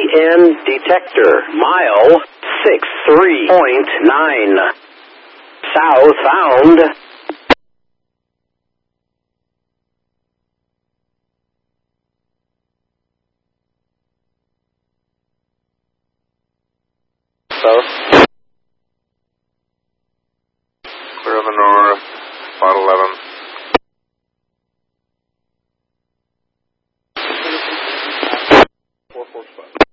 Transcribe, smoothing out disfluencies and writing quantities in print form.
AN detector, mile 63.9. Southbound. South. Clear on the north, about 11. Four spot.